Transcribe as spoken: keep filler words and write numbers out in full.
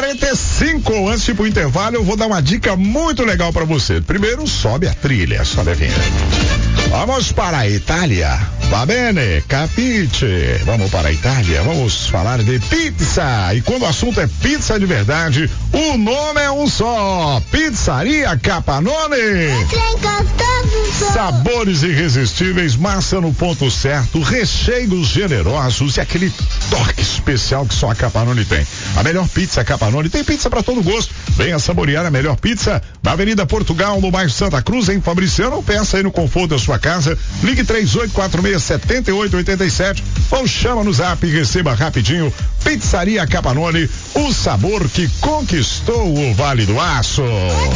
quarenta e cinco. Antes de ir pro intervalo, eu vou dar uma dica muito legal pra você. Primeiro, sobe a trilha, sobe a vinheta. Vamos para a Itália. Va bene, capite. Vamos para a Itália, vamos falar de pizza. E quando o assunto é pizza de verdade, o nome é um só. Pizzaria Capanone. Sabores irresistíveis, massa no ponto certo, recheios generosos e aquele toque especial que só a Capanone tem. A melhor pizza Capanone, tem pizza para todo gosto. Venha saborear a melhor pizza na Avenida Portugal, no bairro Santa Cruz, em Fabriciano, ou peça aí no conforto da sua casa. Ligue três oito quatro seis, sete oito oito sete ou chama no zap e receba rapidinho. Pizzaria Capanone, o sabor que conquistou o Vale do Aço.